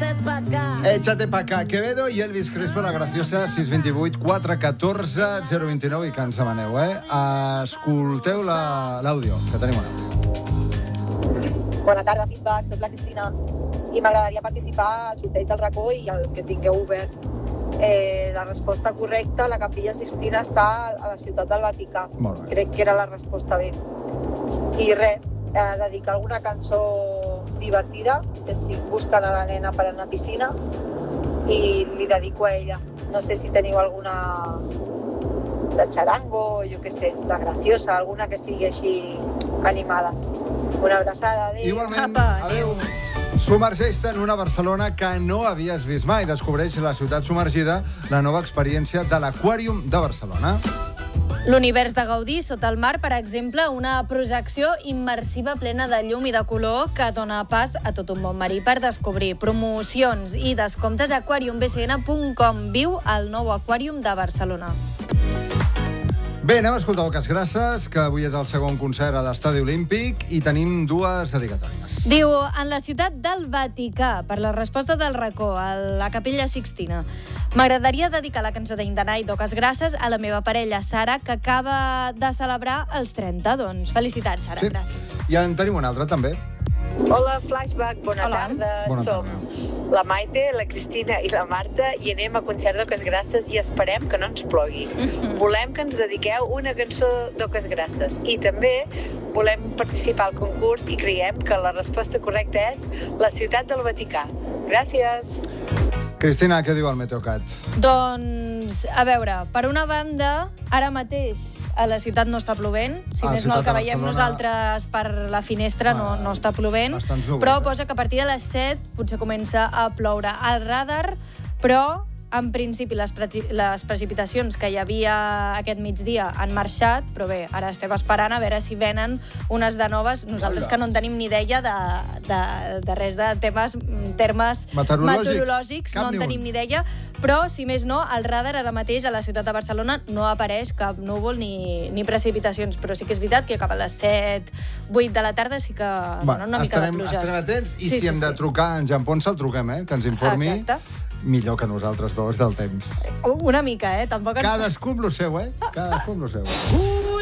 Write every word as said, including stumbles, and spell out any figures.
Échate pa' acá. Quevedo i Elvis Crespo, la graciosa, sis dos vuit quatre un quatre zero dos nou, i que ens demaneu, eh? Escolteu l'àudio, que tenim un àudio. Bona tarda, Feedback, soc la Cristina i m'agradaria participar al sorteig del racó i el que tingueu obert. Eh, la resposta correcta, la Capella Sistina està a la ciutat del Vaticà. Crec que era la resposta bé. I res, eh, dedicar alguna cançó divertida, que estic buscant a la nena per anar a piscina i li dedico a ella. No sé si teniu alguna de charango, jo què sé, la graciosa, alguna que sigui així animada. Una abraçada, adéu. Igualment, adéu. Submergeix-te en una Barcelona que no havies vist mai. Descobreix la ciutat submergida, la nova experiència de l'Aquàrium de Barcelona. L'univers de Gaudí sota el mar, per exemple, una projecció immersiva plena de llum i de color que dona pas a tot un món marí per descobrir. Promocions i descomptes a aquarium b c n punt com. Viu al nou Aquàrium de Barcelona. Bé, anem a escoltar Oques Grasses, que avui és el segon concert a l'Estadi Olímpic, i tenim dues dedicatòries. Diu, en la ciutat del Vaticà, per la resposta del racó, a la Capella Sixtina. M'agradaria dedicar la cançó d'Indanai d'Oques Grasses a la meva parella, Sara, que acaba de celebrar els trenta. Doncs felicitats, Sara, sí. Gràcies. I en tenim una altra, també. Hola, Flashback, bona Hola. tarda. Bona Som tarda. la Maite, la Cristina i la Marta i anem a concert d'Oques Grasses i esperem que no ens plogui. Mm-hmm. Volem que ens dediqueu una cançó d'Oques Grasses i també volem participar al concurs i creiem que la resposta correcta és la ciutat del Vaticà. Gràcies. Cristina, què diu el Meteocat? Doncs, a veure, per una banda, ara mateix a la ciutat no està plovent, si A la més no el ciutat que de veiem Barcelona- nosaltres per la finestra no, no està plovent, bastants núvols, però eh? posa que a partir de les set potser comença a ploure al radar, però en principi les, pre les precipitacions que hi havia aquest migdia han marxat, però bé, ara estem esperant a veure si venen unes de noves. Nosaltres Hola. que no en tenim ni idea de, de, de res de temes, termes Meteorològics. meteorològics, Cap no ni en un. tenim ni idea, però, si més no, al radar ara mateix a la ciutat de Barcelona no apareix cap núvol ni, ni precipitacions, però sí que és veritat que cap a les set, vuit de la tarda sí que Bueno, donen una mica estarem, de pluges. estarem atents, i Sí, si sí, hem de sí. trucar a en Jan Ponsa, el truquem, eh? Que ens informi Exacte. millor que nosaltres dos del temps. Una mica, eh? Tampoc ens... Cadascú amb lo seu, eh? Cadascú amb lo seu. Uh!